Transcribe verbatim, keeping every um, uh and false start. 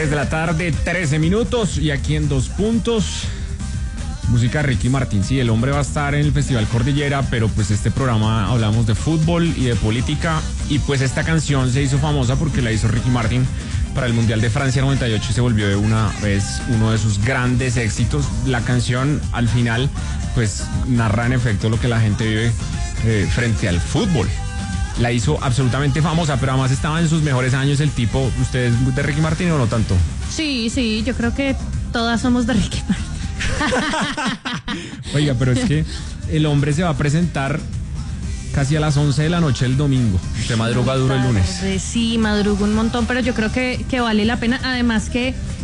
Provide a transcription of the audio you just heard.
tres de la tarde, trece minutos, y aquí en Dos Puntos, música de Ricky Martin. Sí, el hombre va a estar en el Festival Cordillera, pero pues este programa hablamos de fútbol y de política, y pues esta canción se hizo famosa porque la hizo Ricky Martin para el Mundial de Francia noventa y ocho y se volvió de una vez uno de sus grandes éxitos. La canción al final pues narra en efecto lo que la gente vive eh, frente al fútbol. La hizo absolutamente famosa, pero además estaba en sus mejores años el tipo. ¿Usted es de Ricky Martin o no tanto? Sí, sí, yo creo que todas somos de Ricky Martin. Oiga, pero es que el hombre se va a presentar casi a las once de la noche el domingo. Usted madruga duro el lunes. Sí, madrugo un montón, pero yo creo que, que vale la pena. Además que